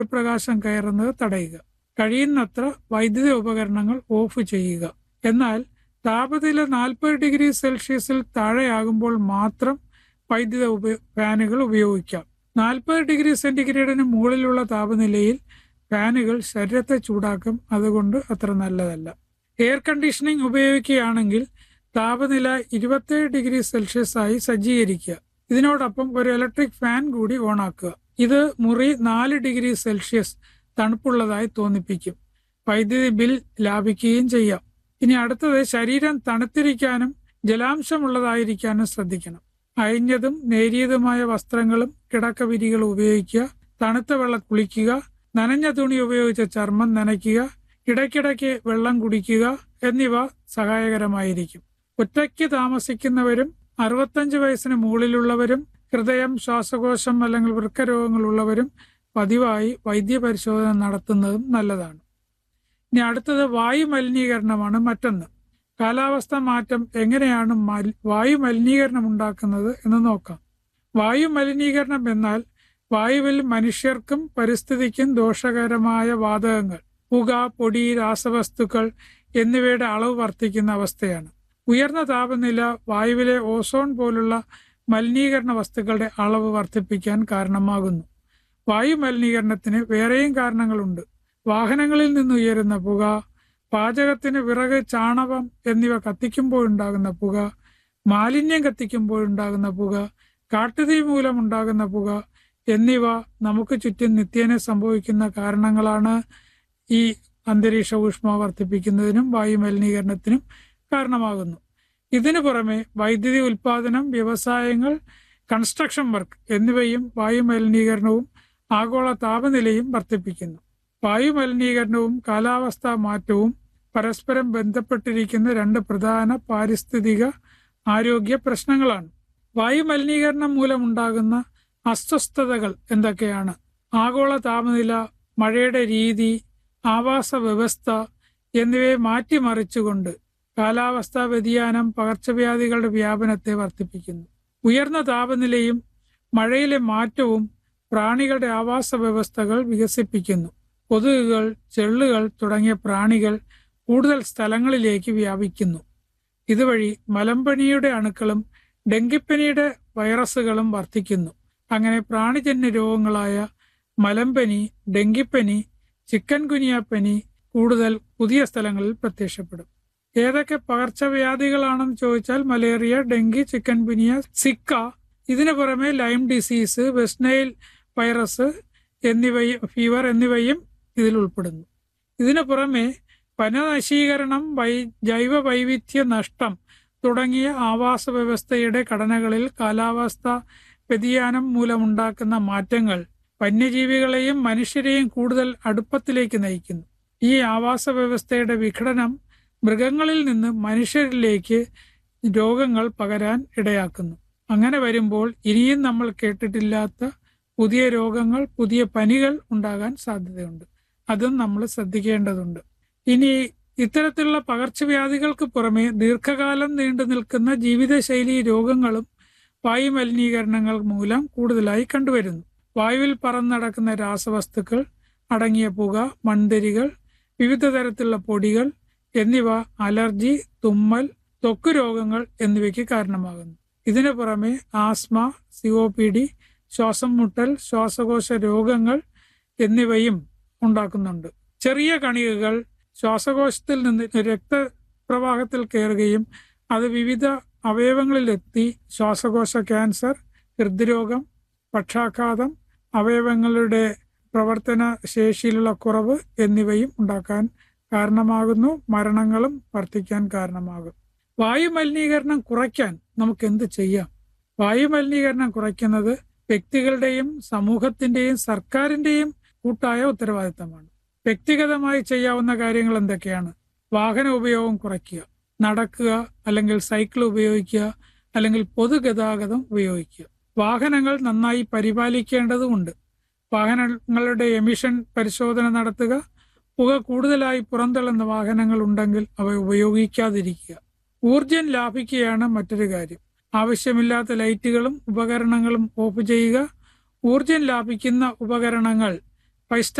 പ്രകാശം കയറുന്നത് തടയുക. കഴിയുന്നത്ര വൈദ്യുത ഉപകരണങ്ങൾ ഓഫ് ചെയ്യുക. എന്നാൽ താപനില 40°C താഴെയാകുമ്പോൾ മാത്രം വൈദ്യുത ഫാനുകൾ ഉപയോഗിക്കാം. 40°C മുകളിലുള്ള താപനിലയിൽ ഫാനുകൾ ശരീരത്തെ ചൂടാക്കും. അതുകൊണ്ട് അത്ര നല്ലതല്ല. എയർ കണ്ടീഷനിങ് ഉപയോഗിക്കുകയാണെങ്കിൽ താപനില 27°C ആയി സജ്ജീകരിക്കുക. ഇതിനോടൊപ്പം ഒരു ഇലക്ട്രിക് ഫാൻ കൂടി ഓണാക്കുക. ഇത് മുറി 4°C തണുപ്പുള്ളതായി തോന്നിപ്പിക്കും. വൈദ്യുതി ബിൽ ലാഭിക്കുകയും ചെയ്യാം. ഇനി അടുത്തത്, ശരീരം തണുത്തിരിക്കാനും ജലാംശമുള്ളതായിരിക്കാനും ശ്രദ്ധിക്കണം. അയഞ്ഞതും നേരിയതുമായ വസ്ത്രങ്ങളും കിടക്കവിരികളും ഉപയോഗിക്കുക. തണുത്ത വെള്ളം കുളിക്കുക. നനഞ്ഞ തുണി ഉപയോഗിച്ച് ചർമ്മം നനയ്ക്കുക. ഇടയ്ക്കിടയ്ക്ക് വെള്ളം കുടിക്കുക എന്നിവ സഹായകരമായിരിക്കും. ഒറ്റയ്ക്ക് താമസിക്കുന്നവരും 65 വയസ്സിന് മുകളിലുള്ളവരും ഹൃദയം, ശ്വാസകോശം അല്ലെങ്കിൽ വൃക്കരോഗങ്ങളുള്ളവരും പതിവായി വൈദ്യപരിശോധന നടത്തുന്നതും നല്ലതാണ്. ഇനി അടുത്തത് വായു മലിനീകരണമാണ് മറ്റൊന്ന്. കാലാവസ്ഥ മാറ്റം എങ്ങനെയാണ് വായു മലിനീകരണം ഉണ്ടാക്കുന്നത് എന്ന് നോക്കാം. വായു മലിനീകരണം എന്നാൽ വായുവിൽ മനുഷ്യർക്കും പരിസ്ഥിതിക്കും ദോഷകരമായ വാതകങ്ങൾ, പുക, പൊടി, രാസവസ്തുക്കൾ എന്നിവയുടെ അളവ് വർദ്ധിക്കുന്ന അവസ്ഥയാണ്. ഉയർന്ന താപനില വായുവിലെ ഓസോൺ പോലുള്ള മലിനീകരണ വസ്തുക്കളുടെ അളവ് വർദ്ധിപ്പിക്കാൻ കാരണമാകുന്നു. വായു മലിനീകരണത്തിന് വേറെയും കാരണങ്ങളുണ്ട്. വാഹനങ്ങളിൽ നിന്നുയരുന്ന പുക, പാചകത്തിന് വിറക്, ചാണകം എന്നിവ കത്തിക്കുമ്പോഴുണ്ടാകുന്ന പുക, മാലിന്യം കത്തിക്കുമ്പോഴുണ്ടാകുന്ന പുക, കാട്ടുതീ മൂലമുണ്ടാകുന്ന പുക എന്നിവ നമുക്ക് ചുറ്റും നിത്യേന സംഭവിക്കുന്ന കാരണങ്ങളാണ് ഈ അന്തരീക്ഷ ഊഷ്മാവ് വർദ്ധിപ്പിക്കുന്നതിനും വായു മലിനീകരണത്തിനും കാരണമാകുന്നു. ഇതിനു പുറമെ വൈദ്യുതി ഉൽപാദനം, വ്യവസായങ്ങൾ, കൺസ്ട്രക്ഷൻ വർക്ക് എന്നിവയും വായു മലിനീകരണവും ആഗോള താപനിലയും വർദ്ധിപ്പിക്കുന്നു. വായു മലിനീകരണവും കാലാവസ്ഥാ മാറ്റവും പരസ്പരം ബന്ധപ്പെട്ടിരിക്കുന്ന രണ്ട് പ്രധാന പാരിസ്ഥിതിക ആരോഗ്യ പ്രശ്നങ്ങളാണ്. വായു മലിനീകരണം മൂലമുണ്ടാകുന്ന അസ്വസ്ഥതകൾ എന്തൊക്കെയാണ്? ആഗോള താപനില, മഴയുടെ രീതി, ആവാസ വ്യവസ്ഥ എന്നിവയെ മാറ്റിമറിച്ചുകൊണ്ട് കാലാവസ്ഥാ വ്യതിയാനം പകർച്ചവ്യാധികളുടെ വ്യാപനത്തെ വർദ്ധിപ്പിക്കുന്നു. ഉയർന്ന താപനിലയും മഴയിലെ മാറ്റവും പ്രാണികളുടെ ആവാസ വ്യവസ്ഥകൾ വികസിപ്പിക്കുന്നു. കൊതുകുകൾ, ചെള്ളുകൾ തുടങ്ങിയ പ്രാണികൾ കൂടുതൽ സ്ഥലങ്ങളിലേക്ക് വ്യാപിക്കുന്നു. ഇതുവഴി മലമ്പനിയുടെ അണുക്കളും ഡെങ്കിപ്പനിയുടെ വൈറസുകളും വർദ്ധിക്കുന്നു. അങ്ങനെ പ്രാണിജന്യ രോഗങ്ങളായ മലമ്പനി, ഡെങ്കിപ്പനി, ചിക്കൻ ഗുനിയ പനി കൂടുതൽ പുതിയ സ്ഥലങ്ങളിൽ പ്രത്യക്ഷപ്പെടും. ഏതൊക്കെ പകർച്ചവ്യാധികളാണെന്ന് ചോദിച്ചാൽ മലേറിയ, ഡെങ്കി, ചിക്കൻ ഗുനിയ, സിക്ക, ഇതിനു പുറമെ lime disease, west Nile virus fever എന്നിവയും ഇതിൽ ഉൾപ്പെടുന്നു. ഇതിനു പുറമെ വനനശീകരണം, ജൈവ വൈവിധ്യ നഷ്ടം തുടങ്ങിയ ആവാസ വ്യവസ്ഥയുടെ ഘടനകളിൽ കാലാവസ്ഥാ വ്യതിയാനം മൂലമുണ്ടാക്കുന്ന മാറ്റങ്ങൾ വന്യജീവികളെയും മനുഷ്യരെയും കൂടുതൽ അടുപ്പത്തിലേക്ക് നയിക്കുന്നു. ഈ ആവാസ വ്യവസ്ഥയുടെ വിഘടനം മൃഗങ്ങളിൽ നിന്ന് മനുഷ്യരിലേക്ക് രോഗങ്ങൾ പകരാൻ ഇടയാക്കുന്നു. അങ്ങനെ വരുമ്പോൾ ഇനിയും നമ്മൾ കേട്ടിട്ടില്ലാത്ത പുതിയ രോഗങ്ങൾ, പുതിയ പനികൾ ഉണ്ടാകാൻ സാധ്യതയുണ്ട്. അതും നമ്മൾ ശ്രദ്ധിക്കേണ്ടതുണ്ട്. ഇനി ഇത്തരത്തിലുള്ള പകർച്ചവ്യാധികൾക്ക് പുറമെ ദീർഘകാലം നീണ്ടു നിൽക്കുന്ന ജീവിതശൈലി രോഗങ്ങളും വായു മലിനീകരണങ്ങൾ മൂലം കൂടുതലായി കണ്ടുവരുന്നു. വായുവിൽ പറന്നടക്കുന്ന രാസവസ്തുക്കൾ അടങ്ങിയ പുക, മൺതരികൾ, വിവിധ തരത്തിലുള്ള പൊടികൾ എന്നിവ അലർജി, തുമ്മൽ, ത്വക്ക് രോഗങ്ങൾ എന്നിവയ്ക്ക് കാരണമാകുന്നു. ഇതിനു പുറമെ ആസ്മ, COPD, ശ്വാസം മുട്ടൽ, ശ്വാസകോശ രോഗങ്ങൾ എന്നിവയും ഉണ്ടാക്കുന്നുണ്ട്. ചെറിയ കണികകൾ ശ്വാസകോശത്തിൽ നിന്ന് രക്തപ്രവാഹത്തിൽ കയറുകയും അത് വിവിധ അവയവങ്ങളിലെത്തി ശ്വാസകോശ ക്യാൻസർ, ഹൃദ്രോഗം, പക്ഷാഘാതം, അവയവങ്ങളുടെ പ്രവർത്തന ശേഷിയിലുള്ള കുറവ് എന്നിവയും ഉണ്ടാക്കാൻ കാരണമാകുന്നു. മരണങ്ങളും വർദ്ധിക്കാൻ കാരണമാകും. വായു മലിനീകരണം കുറയ്ക്കാൻ നമുക്ക് എന്ത് ചെയ്യാം? വായു മലിനീകരണം കുറയ്ക്കുന്നത് വ്യക്തികളുടെയും സമൂഹത്തിന്റെയും സർക്കാരിന്റെയും കൂട്ടായ ഉത്തരവാദിത്തമാണ്. വ്യക്തിഗതമായി ചെയ്യാവുന്ന കാര്യങ്ങൾ എന്തൊക്കെയാണ്? വാഹന ഉപയോഗം കുറയ്ക്കുക, നടക്കുക അല്ലെങ്കിൽ സൈക്കിൾ ഉപയോഗിക്കുക അല്ലെങ്കിൽ പൊതുഗതാഗതം ഉപയോഗിക്കുക. വാഹനങ്ങൾ നന്നായി പരിപാലിക്കേണ്ടതുണ്ട്. വാഹനങ്ങളുടെ എമിഷൻ പരിശോധന നടത്തുക. പുക കൂടുതലായി പുറന്തള്ളുന്ന വാഹനങ്ങൾ ഉണ്ടെങ്കിൽ അവ ഉപയോഗിക്കാതിരിക്കുക. ഊർജം ലാഭിക്കുകയാണ് മറ്റൊരു കാര്യം. ആവശ്യമില്ലാത്ത ലൈറ്റുകളും ഉപകരണങ്ങളും ഓഫ് ചെയ്യുക. ഊർജം ലാഭിക്കുന്ന ഉപകരണങ്ങൾ ഫൈവ്